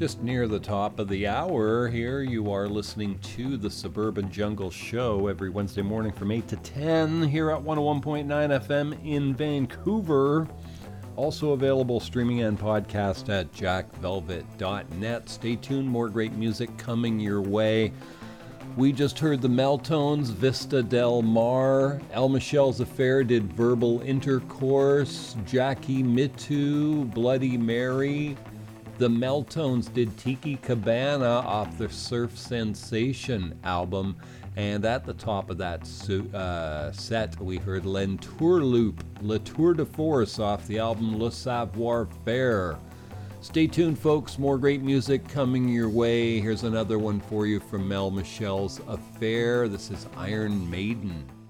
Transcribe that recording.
Just near the top of the hour here, you are listening to the Suburban Jungle Show every Wednesday morning from 8 to 10 here at 101.9 FM in Vancouver. Also available streaming and podcast at jackvelvet.net. Stay tuned, more great music coming your way. We just heard the Meltones, Vista Del Mar. El Michel's Affair did Verbal Intercourse. Jackie Mittoo, Bloody Mary. The Meltones did Tiki Cabana off their Surf Sensation album. And at the top of that set, we heard Len Tourloupe, Le Tour de Force off the album Le Savoir Faire. Stay tuned, folks. More great music coming your way. Here's another one for you from Mel Michel's Affair. This is Iron Maiden.